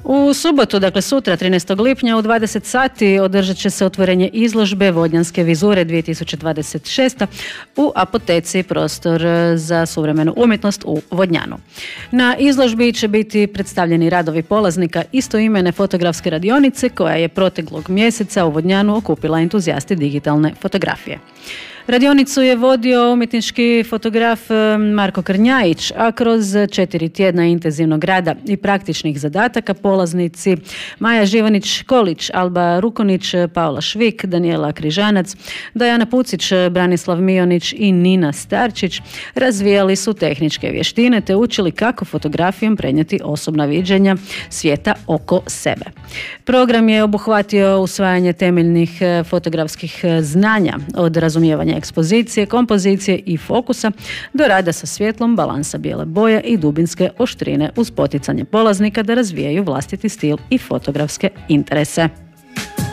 U subotu, dakle sutra, 13. lipnja u 20 sati održat će se otvorenje izložbe Vodnjanske vizure 2026. u apoteci Prostor za suvremenu umjetnost u Vodnjanu. Na izložbi će biti predstavljeni radovi polaznika istoimene fotografske radionice koja je proteklog mjeseca u Vodnjanu okupila entuzijasti digitalne fotografije. Radionicu je vodio umjetnički fotograf Marko Krnjajić, a kroz 4 tjedna intenzivnog rada i praktičnih zadataka polaznici Maja Živonić-Kolić, Alba Rukonić, Paula Švik, Daniela Križanac, Dajana Pucić, Branislav Mionić i Nina Starčić razvijali su tehničke vještine te učili kako fotografijom prenijeti osobna viđenja svijeta oko sebe. Program je obuhvatio usvajanje temeljnih fotografskih znanja od razumijevanja ekspozicije, kompozicije i fokusa do rada sa svjetlom, balansa bijele boje i dubinske oštrine uz poticanje polaznika da razvijaju vlastiti stil i fotografske interese.